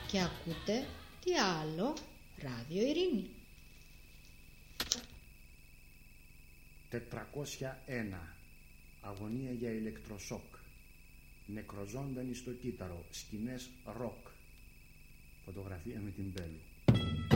και ακούτε τι άλλο, Ράδιο Ειρήνη. 401. Αγωνία για ηλεκτροσόκ. Νεκροζώντανοι στο κύτταρο. Σκηνές ροκ. Φωτογραφία με την Μπέλου.